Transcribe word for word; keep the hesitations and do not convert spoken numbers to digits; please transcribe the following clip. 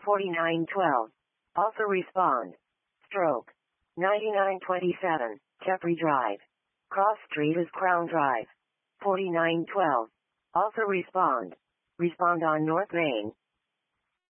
forty-nine twelve. Also respond. Stroke. ninety-nine twenty-seven, Jeffrey Drive. Cross Street is Crown Drive. forty-nine twelve. Also respond. Respond on North Main.